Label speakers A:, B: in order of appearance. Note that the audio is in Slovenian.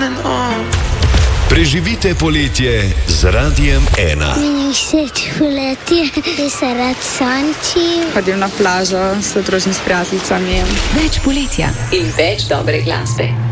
A: Preživite poletje z Radiem 1.
B: Meni všeč poletje, ker se rad sonči.
C: Hodim na plažo, se družim s prijateljicami.
D: Več poletja in več dobre glasbe.